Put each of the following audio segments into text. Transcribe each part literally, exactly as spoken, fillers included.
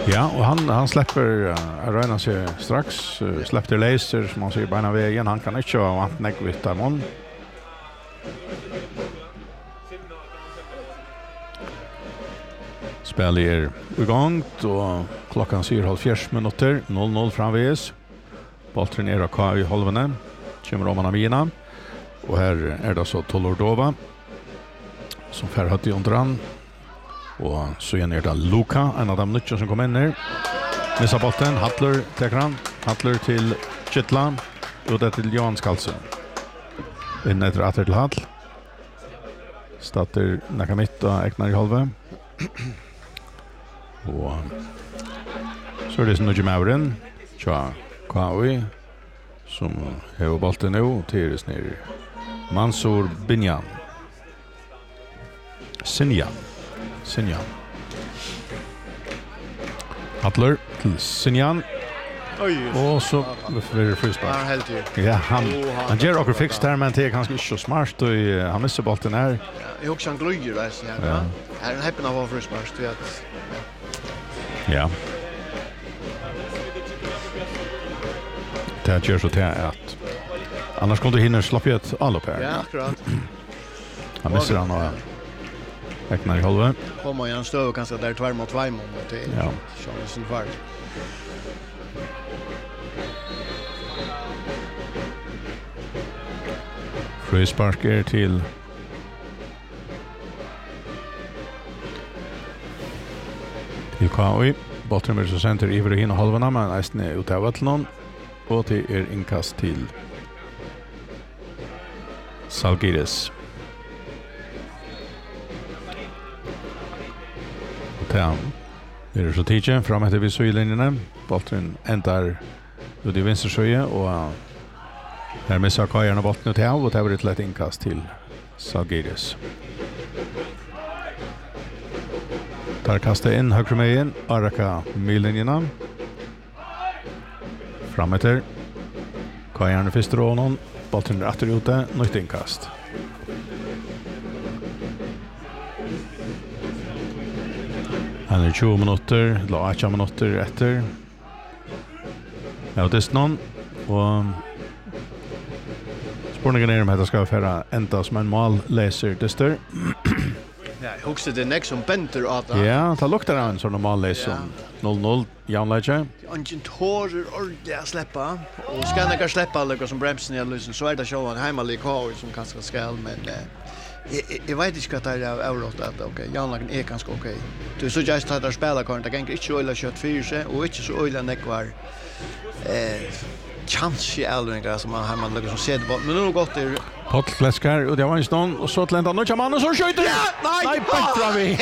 Ja, och han han släpper uh, röna sig strax, uh, släppte laser som man säger beina vägen. Han kan inte ha vant negvitt där mån. Spelet är igång och klockan säger halvfjerds minuter, noll noll framvis. Bollen är kvar i halvene. Kommer Roman Amina. Och här är det så Tolordova som får hatt i under han. Och så är det Luka, en av de nyttjar som kommer in här. Missar bollen, Hattler täcker han. Hattler till Kittla. Och det till Johan Skalsen. In etter atter til Hall. Starter Nakamitta Eknar i halve. Og så er det som Nudge Mauren. Tja, Kawi. Som hever bollen nå. Tires ned. Mansour Binyan. Sinjan. Sinjan. Hattler til Sinjan. Oj. Och så för frispark. Ja, helt ju. Ja, han han ger också fix där men det är kanske inte så smart och han missar bollen här. Jag också han glöjer där så här. Ja. Här är häppen av frispark du vet. Ja. Det gör så till att annars kunde hinna släppa ett allop här. Ja, akkurat. Han missar han och Eknar i halva. Kommer igen stå kanske där tvär mot två mot det. Ja. Chansen var. Frispark är till till Kawi. Bollen är så center i över in och halva men nästan är utav till någon. Och det är inkast till Salgiris. Och där är det så tidigt fram efter vid sjölinjen. Bollen ändar ut i vänster sjö och här missar Kajarna bollen till av och det var ett lätt inkast till Salgiris. Där kastar in högre med in, Araka millinjerna. Framåter. Kajarna först rånon, bollen är åter ute, nytt inkast. Han är tjugo minuter, la åtta minuter efter. Ja, det är någon och spårningen är om att det ska vara ända som en mål läser dyster. Ja, jag huskar det nästa som benter att. Ja, det luktar en sån mål läser noll noll Janläge. Ingen tårer ordentligt att släppa och ska näka släppa alla som bromsen i lösen så är det så en hemlig kvar som kanske ska men jag jag vet inte vad det är överallt att okej Janlägen är ganska okej. Du så just att spela kan det inte så illa kött för sig och inte så illa näkvar. Eh chans i Elringa som har man liksom sett på men nu har gått det Pottfläskar och det var en stånd och så till ända nu kommer han så skjuter det. Nej, bättre vi.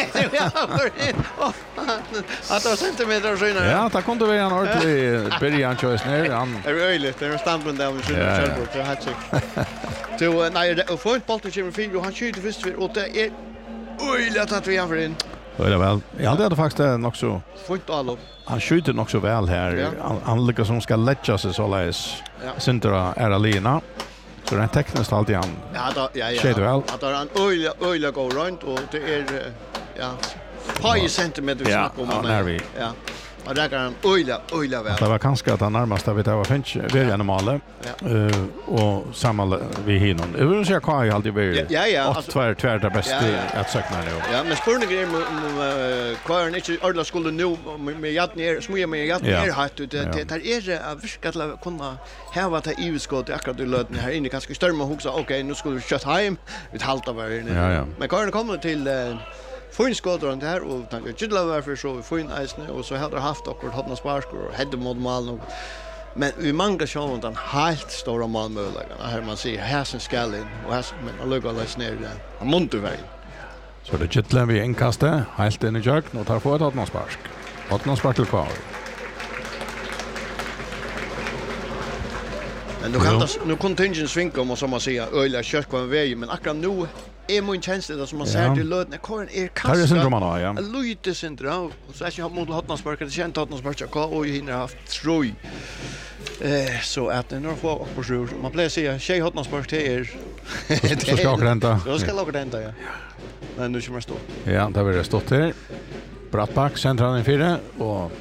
Att det centimeter så innan. Ja, det kunde vara en ordentlig början choice ner han. Är öjligt, det är standard där med sin självbord så hat sig. Så nej det får inte bollen kommer fin och han skjuter först och det är öjligt att vi för in. Ja, det väl. Jag hade faktiskt nog så får inte alla. Han skjuter nog så väl här. Han, han lyckas som ska lägga sig så läs. Sintra är alena. Så den tekniskt alltid han. Ja, då, ja, ja. Skjuter väl. Att han öjla öjla går runt och det är ja, five centimeter snack om man. Ja, vi. Ja. Och där kan han öjla öjla väl. Det var kanske att han närmast av det var finch väldigt normalt. Eh och samma vi hinner. Jag vill säga Kai alltid vi. Ja, ja. Alltså tvär tvär det bästa att söka nu. Ja, men spurningen är om Kai inte ordla skulle nu med jatten är smuja med jatten är hatt det det är är viskat att kunna här var det I U-skott akkurat i löten här inne ganska större man huxa okej nu skulle vi köra hem vi halta var Ja, ja. Men Kai kommer till Fyn skådron där och tanke Gidla var för så fyn isne och så hade haft och hade sparskor och hade mod mål nog. Men vi manglar ju om den helt stora målmöjligheterna här man ser häsen skallen och häsen men alltså läs ner där. Han monter väl. Så det Gidla vi inkastar helt in i jök och tar få ett hotna spark. Hotna spark till kvar. Men då kan det nu contingent svinka om som man säger öliga kött på en väg men akkurat nu är min känsla det som man säger till lödna kvar är kasta. Det är syndrom då ja. Lite syndrom och så är jag mot hotna spark det känns hotna spark och hinner haft troj. Eh så att det når få på sjur man plejer säga tjej hotna spark till er. Så ska jag ränta. Så ska jag ränta ja. Men nu ska man stå. Ja, det har vi stått här. Brattback, centralen i fyra och